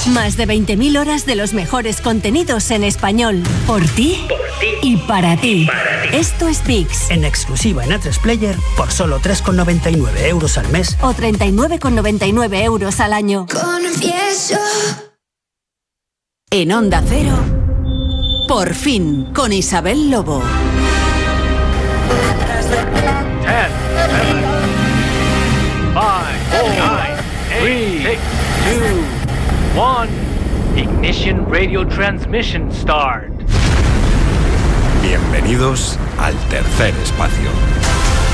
Más de 20.000 horas de los mejores contenidos en español. Por ti y para ti. Esto es VIX. En exclusiva en A3 Player por solo 3,99 € al mes. O 39,99 € al año. Confieso. En Onda Cero, Por fin, con Isabel Lobo. 10, 7, 5, 4, 3, 2, 1. Ignition Radio Transmission Start. Bienvenidos al tercer espacio.